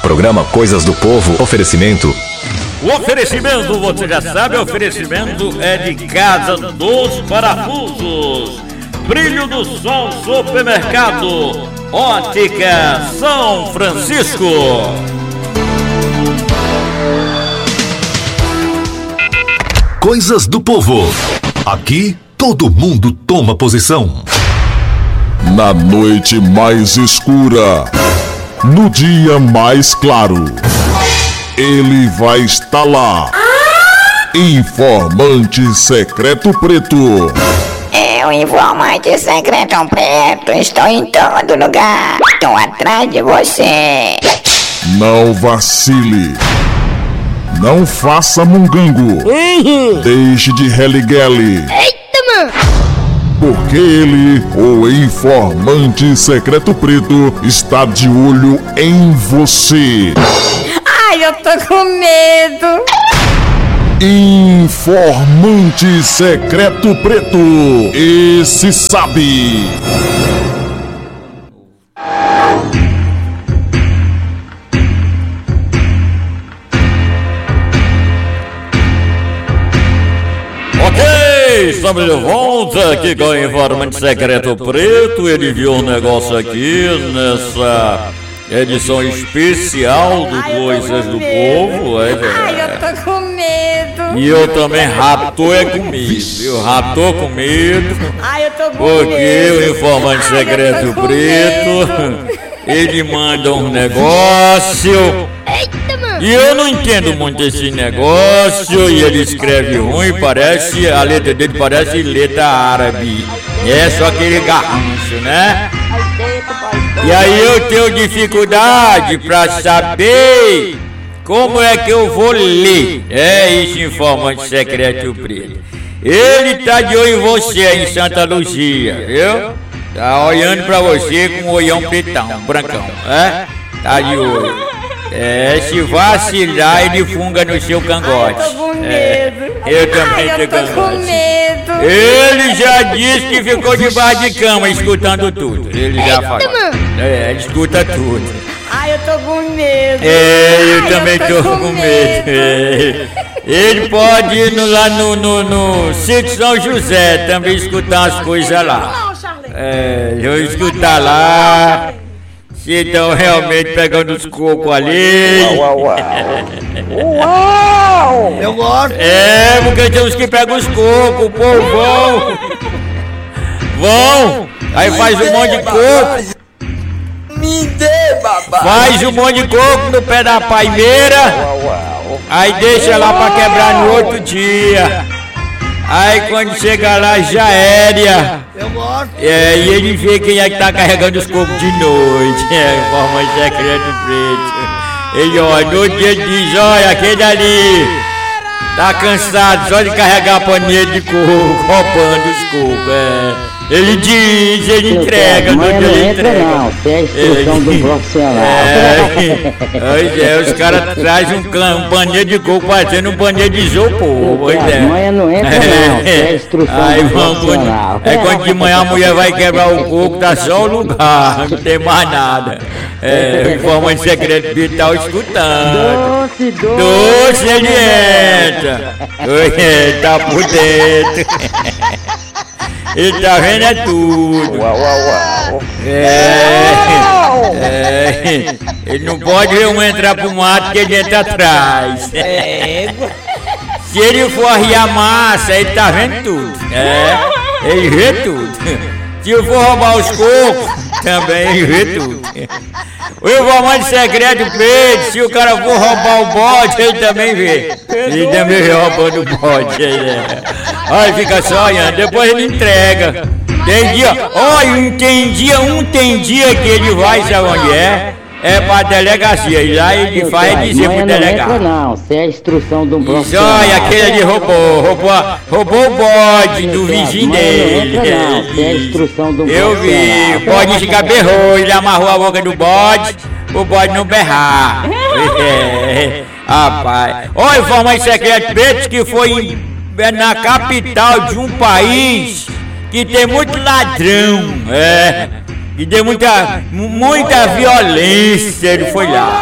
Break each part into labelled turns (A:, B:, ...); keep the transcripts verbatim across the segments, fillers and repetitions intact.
A: Programa Coisas do Povo. Oferecimento.
B: O oferecimento, você já sabe, o oferecimento é de Casa dos Parafusos, Brilho do Sol Supermercado, Ótica São Francisco.
A: Coisas do Povo. Aqui todo mundo toma posição.
C: Na noite mais escura, no dia mais claro, ele vai estar lá. Informante Secreto Preto.
D: Eu, informante secreto preto, estou em todo lugar. Estou atrás de você.
C: Não vacile. Não faça mungango. Deixe de religuele.
D: Eita, mano!
C: Porque ele, o Informante Secreto Preto, está de olho em você.
D: Ai, eu tô com medo.
C: Informante Secreto Preto. Esse sabe.
B: Ok, estamos de volta aqui com o Informante Secreto Preto. Ele viu um negócio aqui nessa edição especial do Ai, Coisas do Povo. É,
D: Ai, eu tô com medo.
B: E eu também raptou é com medo. Eu raptou com medo.
D: Ai, eu tô com
B: porque
D: medo.
B: o Informante
D: Ai,
B: Secreto Preto, ele manda um negócio.
D: Eita, mano.
B: E eu não entendo muito esse negócio. E ele escreve ruim, parece, a letra dele parece letra árabe. É só aquele garrancho, né? E aí eu tenho dificuldade pra saber como é que eu vou ler. É isso, Informante Secreto Preto. Ele tá de olho em você em Santa Luzia, viu? Tá olhando pra você com um olhão pretão, brancão, é? Tá de olho. É, se vacilar, ele funga no seu cangote.
D: Ai, eu tô com medo.
B: É, eu também
D: Ai, eu
B: tenho
D: tô com
B: cangote.
D: medo.
B: Ele já disse que ficou debaixo de cama escutando tudo. Ele já falou. É, ele escuta tudo.
D: Ai, eu tô com medo.
B: É, eu
D: Ai,
B: também
D: eu
B: tô, com medo. É. Ele pode ir no, lá no, no, no Sítio São José também escutar as coisas lá. É, eu escutar lá. Se estão realmente pegando os cocos ali.
E: Uau, uau, uau. Uau! Eu gosto.
B: É, porque tem uns que pegam os cocos, o povo vão. Vão. Aí faz um monte de coco.
E: Me dê, babá.
B: Faz um monte de coco no pé da paimeira. Aí deixa lá pra quebrar no outro dia. Aí quando chega lá já era.
E: Eu gosto.
B: É, e ele vê quem é que tá carregando os cocos de noite. É, Informante Secreto Preto. Ele olha, no outro dia ele diz, olha, aquele ali tá cansado só de carregar a paninha de coco, roubando os cocos. É. Ele diz, ele entrega, no dia ele entrega.
F: Não, isso é a instrução do profissional.
B: É, pois é, os caras trazem um, clã, um paninho de coco fazendo um paninho de isopor. Pois é.
F: Amanhã não entra não, isso é a instrução
B: Aí,
F: do
B: vamos,
F: profissional.
B: é quando de manhã a mulher vai quebrar o coco, tá só o lugar, não tem mais nada. É, o Informante Secreto Vital escutando.
F: Doce, doce.
B: Doce ele entra. Oi, tá por dentro. Ele tá vendo é tudo.
E: Uau, uau, uau.
B: É, é, ele não pode ver um entrar pro mato que ele entra atrás.
E: É.
B: Se ele for arriar massa, ele tá vendo tudo. É, ele vê tudo. Se eu for roubar os cocos, também ele vê tudo. O Informante Secreto Preto, se o cara for roubar o bode, ele também vê. Ele também vê roubando o bode. É. Aí fica só olhando, depois ele entrega. Tem dia, olha, tem dia, um tem dia que ele vai, sabe onde é? É pra delegacia, e lá ele faz dizer pro delegado.
F: Não, isso é a instrução do
B: Isso,
F: profissional.
B: olha, aquele ali roubou, roubou, roubou o bode do vizinho dele.
F: Não, isso é a instrução do
B: Eu vi, o
F: profissional.
B: bode fica berrou, ele amarrou a boca do bode, o bode não berrar. É, rapaz, olha o Informante Secreto Preto que foi em, na capital de um país que tem muito ladrão, é. E deu muita, muita violência, ele foi lá.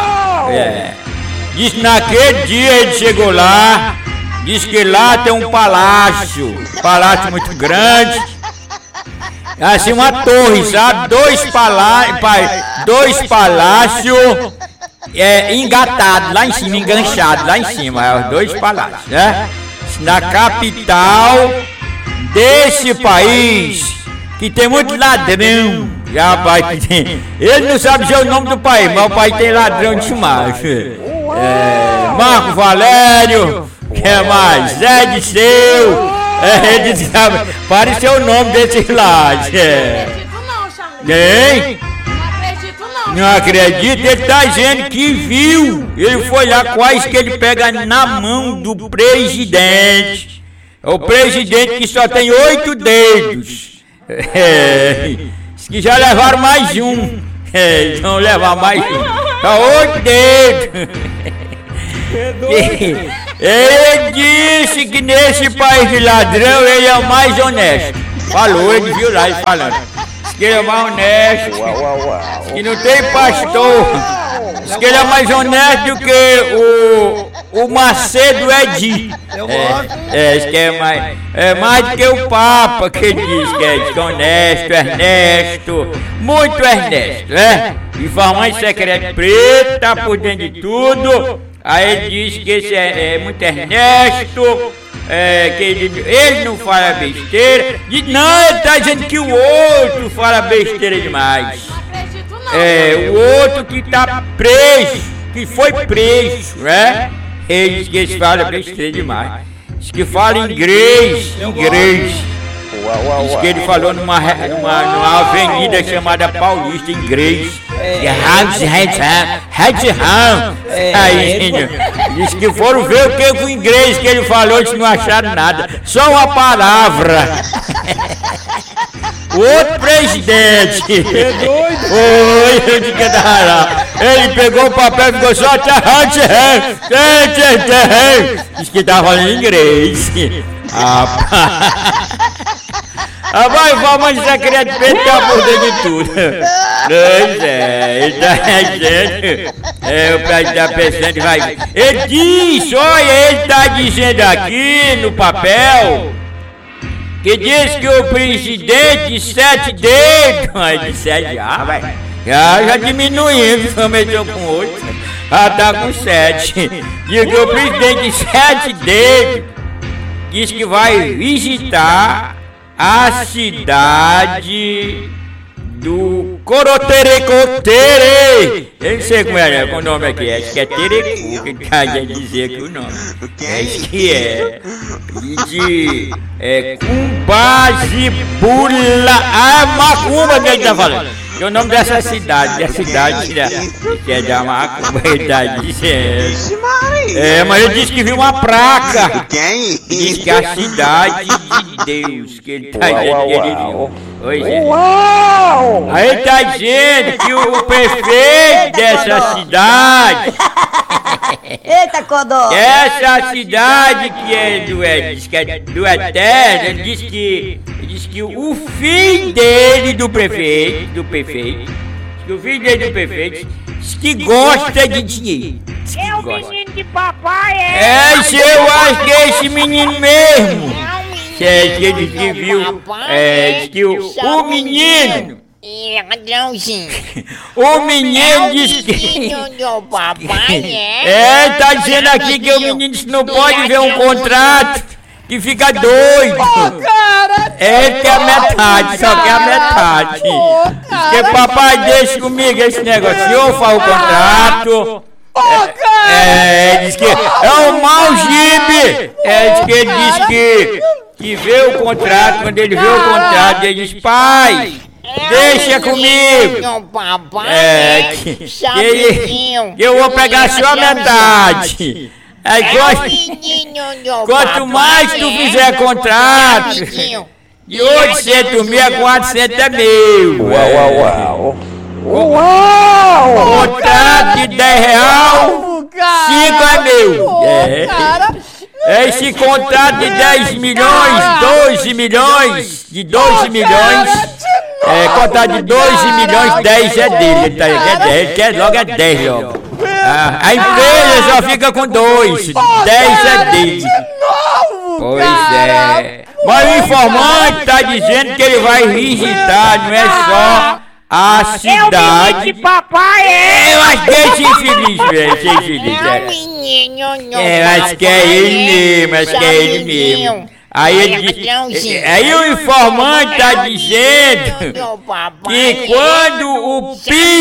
B: É. Diz que naquele dia ele chegou lá, diz que lá tem um palácio, um palácio muito grande, assim uma torre, sabe? Dois palácios, dois palácios é, engatados lá em cima, enganchados lá em cima, é, os dois palácios, né? Na capital desse país, que tem muito ladrão, rapaz, que tem, ele não sabe dizer o nome do país, mas o país tem ladrão demais. É, Marco Valério, que é mais? Zé de Seu, é, ele sabe, pareceu o nome desses lá. É. Quem? Não acredito, ele tá dizendo que viu, ele foi lá quase que ele pega na mão do presidente, o presidente que só tem oito dedos, é, que já levaram mais um, é, vão levar mais um. Tá oito dedos. Ele disse que nesse país de ladrão ele é o mais honesto. Falou, ele viu lá ele falando. Diz que ele é mais honesto. Diz que não tem pastor. Diz que ele é mais honesto do que o, o Macedo Edi. É, é, diz que é mais, é mais do que o Papa, que ele diz que é, diz que é honesto, Ernesto, muito Ernesto, né? Informante secreto preto, tá por dentro de tudo. Aí ele diz que esse é, é muito Ernesto, é, que ele, ele não fala besteira. Diz, não, ele tá dizendo que o outro fala besteira demais. É, o outro que tá preso, que foi preso, né? Ele diz que esse fala besteira demais. Diz que fala inglês, inglês. Diz que ele falou numa, numa, numa avenida chamada Paulista, inglês. Aí, diz que foram ver o que o inglês que ele falou, eles não acharam nada, só uma palavra. O outro presidente, foi, eu digo que lá. Ele pegou o papel e ficou só diz que tava falando inglês. Ah, vai, vamos secreto preto tá por dentro de tudo. Pois é, ele tá dizendo, é, o pai tá pensando, vai. Ele diz, olha, ele tá dizendo aqui no papel, que diz que o presidente de sete dedos, mas de sete, ah, vai, já, já diminuindo, começou com oito, já tá com sete. Diz que o presidente de sete dedos diz que vai visitar a cidade do Coroterecotere. Eu não sei como é, né? O nome aqui é, acho que é Terecu, que ele tá dizer aqui o nome. Acho que é. De. É. Cumbazibula. Ah, Macumba que ele tá falando. Que é o nome dessa cidade, dessa cidade que é da Macumba, ele tá dizendo. É, mas ele disse que viu uma placa. Quem? Diz que é a cidade de Deus, que ele tá dizendo que ele viu. Pois é. Aí ele tá dizendo que o prefeito dessa cidade.
G: Eita, Codó!
B: Essa cidade que é do, é, diz que é do Eterno, ele diz que, ele diz que o filho dele, do prefeito, do prefeito, que o filho dele do prefeito, diz que gosta de dinheiro.
E: É o menino de papai, é?
B: É, eu acho que é esse menino mesmo. Que é, que ele que viu, é, diz que o, o menino...
G: É, ladrãozinho.
B: O menino disse que...
G: do papai, é?
B: É, tá dizendo aqui que o menino disse que não pode ver um contrato, que fica doido.
E: Ô, cara!
B: É, que é a metade, só que é a metade. Diz que papai, deixa comigo esse negócio, eu faço o contrato.
E: Ô, cara!
B: É, diz que é um mau jibe. É, diz que ele disse que, que vê o contrato, quando ele vê o contrato, ele diz, pai... Deixa comigo! É, que, que, que eu vou pegar só a metade. Aí, quanto, quanto mais tu fizer contrato, de oitocentos mil a quatrocentos é meu. Uau, uau, uau. Uau! Contrato de dez reais, cinco é meu. É. Esse contrato de dez milhões, doze milhões, de doze milhões. É, contrato de doze milhões, dez é dele, ele, tá, ele, quer, ele quer logo é dez logo. A, a empresa só fica com dois. dez é dele. Pois é. Mas o informante tá dizendo que ele vai visitar, não é só a cidade.
E: É o papai, é!
B: Eu acho que é esse infeliz, velho. Esse infeliz,
G: É
B: é.
G: o menino, não.
B: É, acho que é ele mesmo, acho que é ele mesmo. Aí ele diz, aí o informante tá dizendo que quando o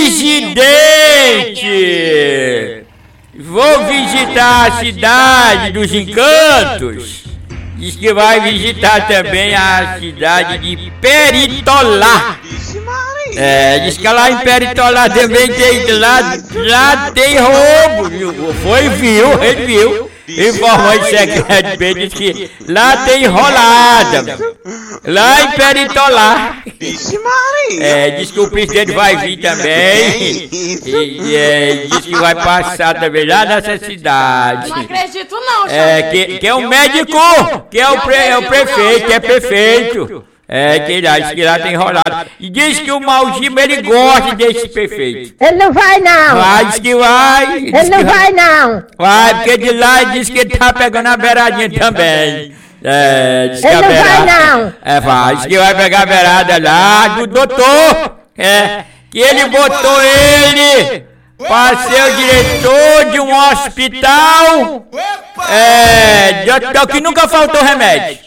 B: presidente vou visitar a cidade dos encantos, diz que vai visitar também a cidade de Peritolá. É, diz que lá em Peritolá também tem, lá, lá tem roubo, viu? Foi, viu, ele viu. Informante secreto diz que lá tem enrolada, lá em Peritolá. É, diz que o presidente vai vir também. E, e é, diz que vai passar também lá nessa cidade.
H: Não acredito não,
B: É, que, que é o médico, que é o, pre, é o prefeito, que é prefeito. É, que lá, diz que lá tem enrolado. E diz que o Maldimo, ele gosta desse prefeito.
E: Ele não vai, não!
B: Vai, diz que vai. Diz
E: Ele não
B: que
E: vai, não!
B: Vai, porque de lá ele diz que ele tá pegando a beiradinha também. É, diz que
E: Ele
B: a
E: não vai,
B: beirada.
E: não.
B: É, vai, diz que vai pegar a beirada lá do doutor. É, que ele botou ele pra ser o diretor de um hospital. É, de hospital que nunca faltou remédio.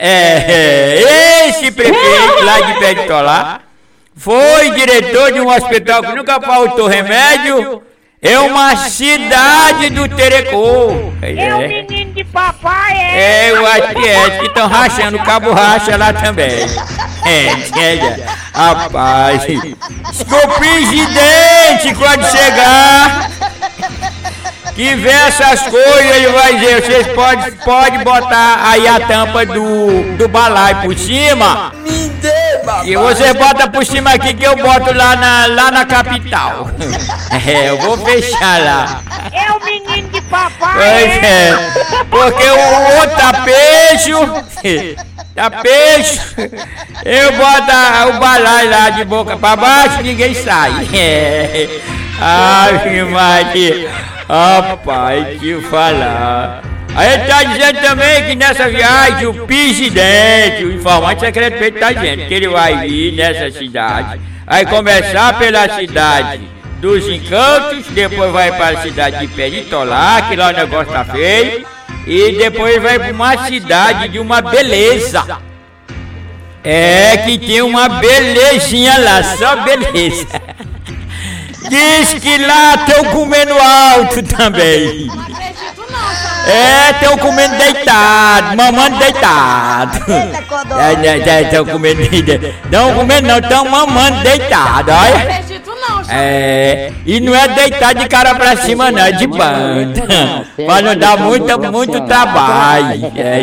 B: É, esse prefeito lá de Peritolá foi diretor de um hospital que nunca faltou remédio. É uma cidade do Terecô.
E: É o
B: É,
E: menino de papai, é!
B: é, eu acho que é, que estão rachando cabo racha lá também. É, é, rapaz, diz que o presidente quando chegar, que vê essas coisas, ele vai dizer, vocês podem pode botar aí a tampa do, do balaio por cima. E você bota por cima aqui que eu boto lá na, lá na capital. É, eu vou fechar lá.
E: É o menino de papai,
B: Pois
E: é!
B: é, porque o outro tá peixe, tá peixe, eu boto a- o balaio lá de boca pra baixo e ninguém sai. É. Ai, Maria, rapaz, que falar. Aí ele tá dizendo também que nessa viagem o presidente, o informante secreto tá dizendo que ele vai vir nessa cidade, vai começar pela cidade dos Encantos, depois vai para a cidade de Peritolá, que lá o negócio tá feio, e depois vai para uma cidade de uma beleza. É, que tem uma belezinha lá, só beleza. Diz que lá estão comendo alto também.
H: Não acredito não, Xandão.
B: É, estão comendo deitado, mamando deitado. Estão comendo deitado. Não comendo não, estão mamando deitado,
H: Não
B: olha.
H: acredito não, Xandão.
B: É, e não é deitado de cara pra cima não, é de banda. Pra não dar muito, muito trabalho. É,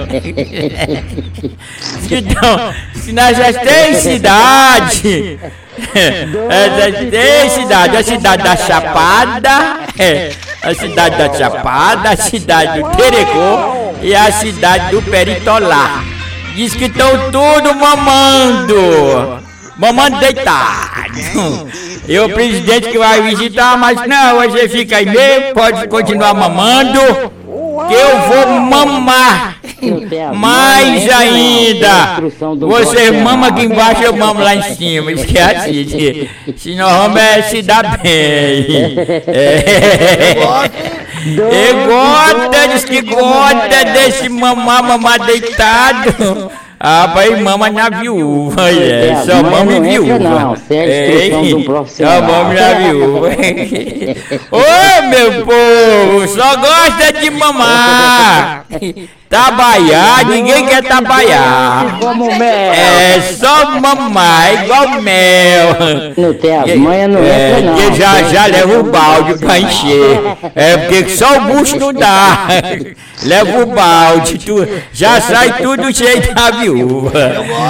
B: então, se nós já temos cidade, é, já tem cidade, a cidade da Chapada, é, a cidade da Chapada, a cidade do Terecô e a cidade do Peritolá. Diz que estão tudo mamando, mamando deitado. E o presidente que vai visitar, mas não, você fica aí mesmo, pode continuar mamando, que eu vou mamar. Mais ainda, você mama aqui embaixo, eu mamo lá em cima. Esquece, se nós vamos é se dar bem. É. E gosta, diz que gosta desse mamar, mamar deitado. Ah, pai, mama na viúva, é, só mama em viúva.
F: Não, isso é instrução de um profissional.
B: Só mama na viúva. Ô, meu povo, só gosta de mamar. Trabalhar, ninguém quer trabalhar.
F: Como mel.
B: É só mamar, é igual mel.
F: Não tem as manhas, não
B: É,
F: entra não.
B: que já, já leva o balde pra encher. É porque só o bucho não dá. Leva o balde, tu, já sai tudo cheio da viúva.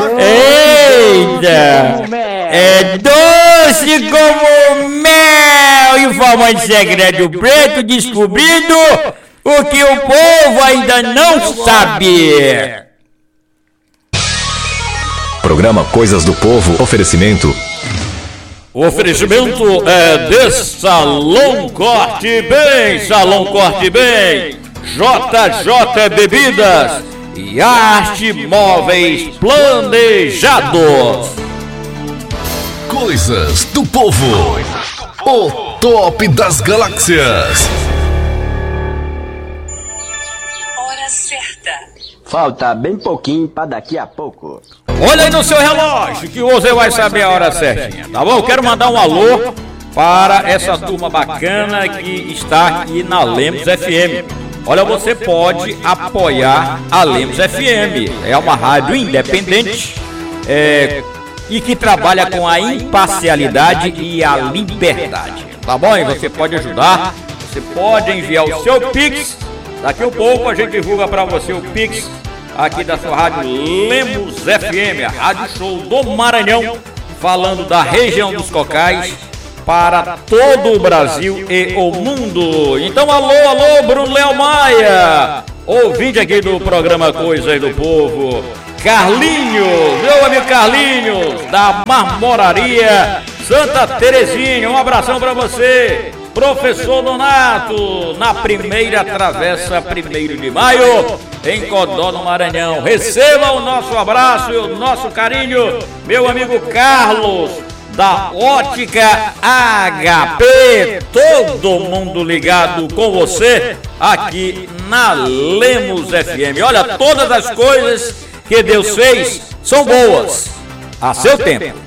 B: Eita! É doce como mel! Informante secreto preto descobrindo o que o povo ainda não sabe.
A: Programa Coisas do Povo. Oferecimento
B: O oferecimento é de Salão Corte Bem, Salão Corte Bem, J J Bebidas e Arte Móveis Planejados.
A: Coisas do Povo, o top das galáxias.
I: Hora certa.
J: Falta bem pouquinho para daqui a pouco.
B: Olha aí no seu relógio que você vai saber a hora certinha, tá bom? Eu quero mandar um alô para essa turma bacana que está aqui na Lemos F M. Olha, você pode apoiar a Lemos F M. É uma rádio independente é, e que trabalha com a imparcialidade e a liberdade, tá bom? E você pode ajudar, você pode enviar o seu Pix. Daqui a pouco a gente divulga para você o Pix aqui da sua rádio Lemos F M, a rádio show do Maranhão, falando da região dos Cocais para todo o Brasil e o mundo. Então, alô, alô, Bruno Léo Maia, ouvinte aqui do programa Coisas do Povo. Carlinhos, meu amigo Carlinhos, da Marmoraria Santa Terezinha, um abração para você. Professor Donato, na primeira travessa, primeiro de maio, em Codó, no Maranhão. Receba o nosso abraço e o nosso carinho, meu amigo Carlos, da Ótica H P. Todo mundo ligado com você aqui na Lemos F M. Olha, todas as coisas que Deus fez são boas a seu tempo.